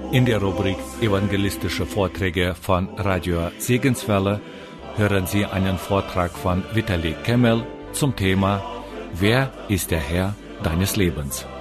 In der Rubrik Evangelistische Vorträge von Radio Segenswelle hören Sie einen Vortrag von Vitali Kemmel zum Thema Wer ist der Herr deines Lebens?